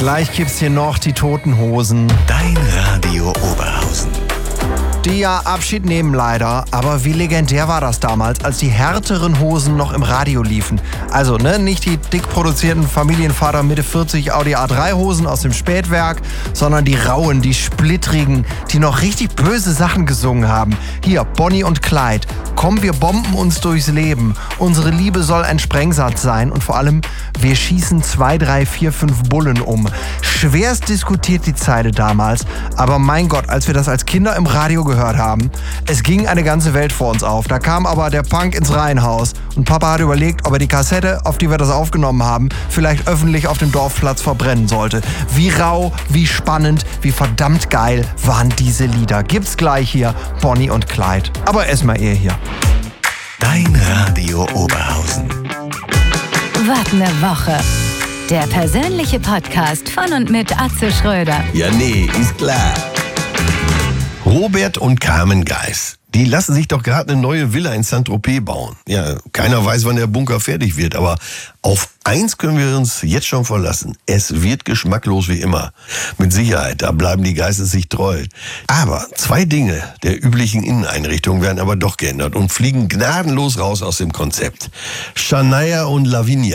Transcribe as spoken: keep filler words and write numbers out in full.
Gleich gibt's hier noch die Toten Hosen. Dein Radio Oberhausen. Die ja Abschied nehmen leider, aber wie legendär war das damals, als die härteren Hosen noch im Radio liefen. Also ne, nicht die dick produzierten Familienvater Mitte vierzig Audi A drei Hosen aus dem Spätwerk, sondern die rauen, die splittrigen, die noch richtig böse Sachen gesungen haben. Hier, Bonnie und Clyde. Komm, wir bomben uns durchs Leben. Unsere Liebe soll ein Sprengsatz sein und vor allem, wir schießen zwei, drei, vier, fünf Bullen um. Schwerst diskutiert die Zeile damals, aber mein Gott, als wir das als Kinder im Radio gehört haben, es ging eine ganze Welt vor uns auf. Da kam aber der Punk ins Reihenhaus und Papa hat überlegt, ob er die Kassette, auf die wir das aufgenommen haben, vielleicht öffentlich auf dem Dorfplatz verbrennen sollte. Wie rau, wie spannend, wie verdammt geil waren diese Lieder. Gibt's gleich hier, Bonnie und Clyde. Aber erstmal ihr hier. Dein Radio Oberhausen. Was ne Woche. Der persönliche Podcast von und mit Atze Schröder. Ja, nee, ist klar. Robert und Carmen Geis, die lassen sich doch gerade eine neue Villa in Saint-Tropez bauen. Ja, keiner weiß, wann der Bunker fertig wird, aber auf eins können wir uns jetzt schon verlassen. Es wird geschmacklos wie immer. Mit Sicherheit, da bleiben die Geises sich treu. Aber zwei Dinge der üblichen Inneneinrichtung werden aber doch geändert und fliegen gnadenlos raus aus dem Konzept. Shania und Lavinia